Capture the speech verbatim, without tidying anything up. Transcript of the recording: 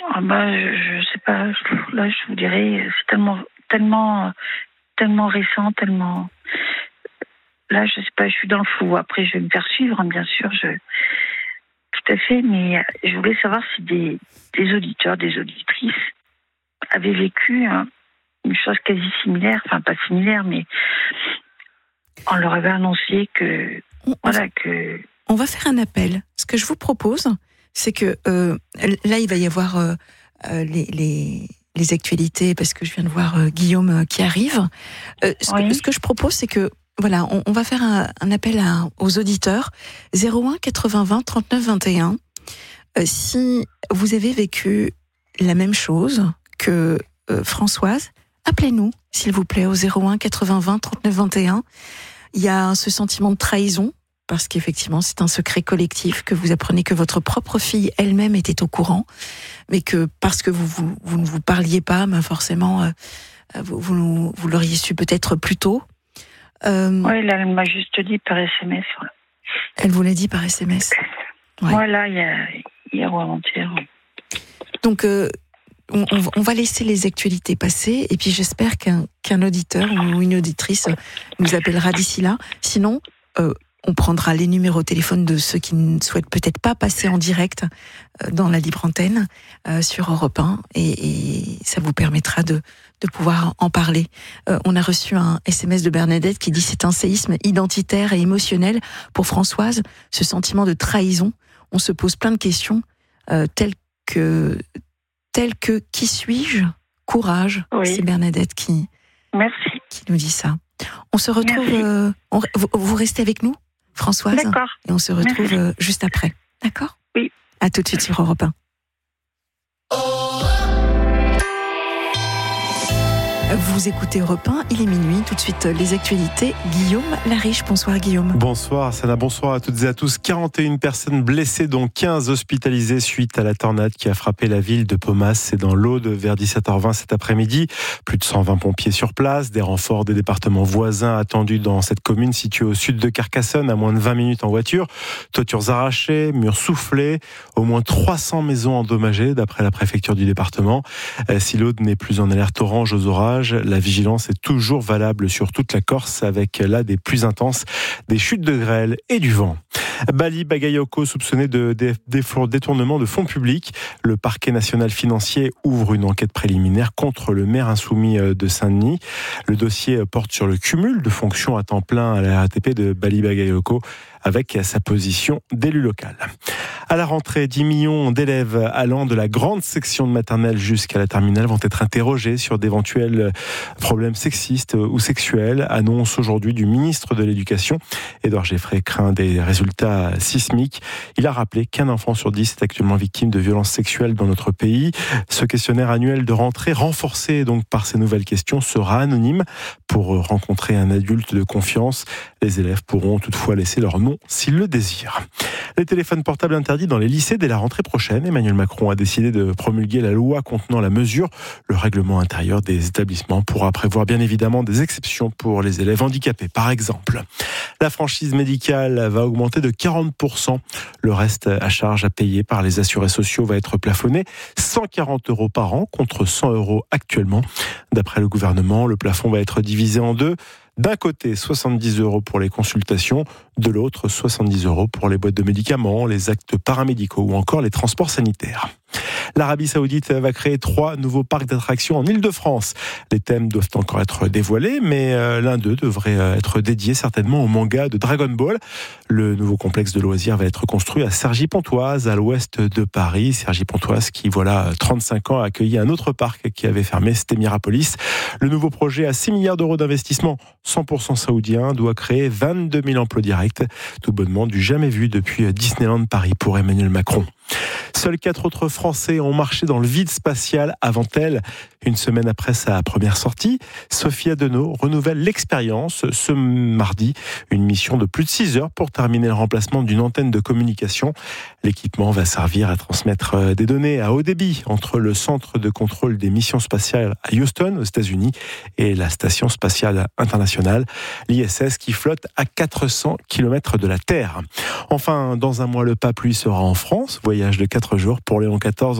Ah bah, je, je sais pas. Là, je vous dirais, c'est tellement, tellement, tellement récent, tellement. Là, je sais pas. Je suis dans le flou. Après, je vais me faire suivre, hein, bien sûr. Je. Tout à fait. Mais je voulais savoir si des, des auditeurs, des auditrices avaient vécu hein, une chose quasi similaire. Enfin, pas similaire, mais on leur avait annoncé que, on, voilà, que. On va faire un appel. Ce que je vous propose, c'est que euh, là, il va y avoir euh, les, les, les actualités, parce que je viens de voir euh, Guillaume euh, qui arrive. Euh, ce, Oui. que, ce que je propose, c'est que voilà, on, on va faire un, un appel à, aux auditeurs zéro un quatre-vingts vingt trente-neuf vingt et un. Euh, si vous avez vécu la même chose que euh, Françoise, appelez-nous, s'il vous plaît, au zéro un quatre-vingts vingt trente-neuf vingt et un. Il y a ce sentiment de trahison, parce qu'effectivement, c'est un secret collectif, que vous apprenez que votre propre fille elle-même était au courant, mais que parce que vous, vous, vous ne vous parliez pas, ben forcément, euh, vous, vous, vous l'auriez su peut-être plus tôt. Euh, Oui, là, elle m'a juste dit par S M S. Ouais. Elle vous l'a dit par S M S. Ouais. Voilà, il y a hier ou avant-hier. Donc, euh, on, on va laisser les actualités passer, et puis j'espère qu'un, qu'un auditeur ou une auditrice nous appellera d'ici là. Sinon, euh, on prendra les numéros de téléphone de ceux qui ne souhaitent peut-être pas passer en direct dans la libre antenne euh, sur Europe un, et, et ça vous permettra de, de pouvoir en parler. Euh, on a reçu un S M S de Bernadette qui dit « C'est un séisme identitaire et émotionnel pour Françoise, ce sentiment de trahison. On se pose plein de questions euh, telles que, telles que « Qui suis-je ?» Courage. Oui. » C'est Bernadette qui, Merci. qui nous dit ça. On se retrouve... Euh, on, vous, vous restez avec nous, Françoise. D'accord. Et on se retrouve euh, juste après. D'accord ? Oui. À tout de suite sur Europe un. Vous écoutez Europe un, il est minuit. Tout de suite, les actualités. Guillaume Lariche. Bonsoir, Guillaume. Bonsoir, Sana. Bonsoir à toutes et à tous. quarante et une personnes blessées, dont quinze hospitalisées suite à la tornade qui a frappé la ville de Paumas. C'est dans l'Aude vers dix-sept heures vingt cet après-midi. Plus de cent vingt pompiers sur place. Des renforts des départements voisins attendus dans cette commune située au sud de Carcassonne, à moins de vingt minutes en voiture. Toitures arrachées, murs soufflés. Au moins trois cents maisons endommagées, d'après la préfecture du département. Si l'Aude n'est plus en alerte orange aux orages, la vigilance est toujours valable sur toute la Corse, avec là des pluies intenses, des chutes de grêle et du vent. Bali Bagayoko, soupçonné de détournement de fonds publics. Le parquet national financier ouvre une enquête préliminaire contre le maire insoumis de Saint-Denis. Le dossier porte sur le cumul de fonctions à temps plein à la R A T P de Bali Bagayoko, avec sa position d'élu local. À la rentrée, dix millions d'élèves allant de la grande section de maternelle jusqu'à la terminale vont être interrogés sur d'éventuels problèmes sexistes ou sexuels, annonce aujourd'hui du ministre de l'Éducation. Édouard Geffray craint des résultats sismiques. Il a rappelé qu'un enfant sur dix est actuellement victime de violences sexuelles dans notre pays. Ce questionnaire annuel de rentrée, renforcé donc par ces nouvelles questions, sera anonyme. Pour rencontrer un adulte de confiance, les élèves pourront toutefois laisser leur nom s'ils le désirent. Les téléphones portables interdits dans les lycées dès la rentrée prochaine. Emmanuel Macron a décidé de promulguer la loi contenant la mesure. Le règlement intérieur des établissements pourra prévoir bien évidemment des exceptions pour les élèves handicapés, par exemple. La franchise médicale va augmenter de quarante pour cent. Le reste à charge à payer par les assurés sociaux va être plafonné. cent quarante euros par an contre cent euros actuellement. D'après le gouvernement, le plafond va être divisé en deux. D'un côté, soixante-dix euros pour les consultations, de l'autre, soixante-dix euros pour les boîtes de médicaments, les actes paramédicaux ou encore les transports sanitaires. L'Arabie Saoudite va créer trois nouveaux parcs d'attractions en Île-de-France. Les thèmes doivent encore être dévoilés, mais l'un d'eux devrait être dédié certainement au manga de Dragon Ball. Le nouveau complexe de loisirs va être construit à Cergy-Pontoise, à l'ouest de Paris. Cergy-Pontoise qui, voilà, trente-cinq ans, a accueilli un autre parc qui avait fermé, c'était Mirapolis. Le nouveau projet à six milliards d'euros d'investissement, cent pour cent saoudien, doit créer vingt-deux mille emplois directs. Tout bonnement du jamais vu depuis Disneyland Paris pour Emmanuel Macron. Seuls quatre autres Français ont marché dans le vide spatial avant elle. Une semaine après sa première sortie, Sophie Adenau renouvelle l'expérience ce mardi. Une mission de plus de six heures pour terminer le remplacement d'une antenne de communication. L'équipement va servir à transmettre des données à haut débit entre le centre de contrôle des missions spatiales à Houston, aux États-Unis, et la station spatiale internationale, l'I S S, qui flotte à quatre cents kilomètres de la Terre. Enfin, dans un mois, le pape, lui, sera en France. Voyage de quatre jours pour Léon quatorze.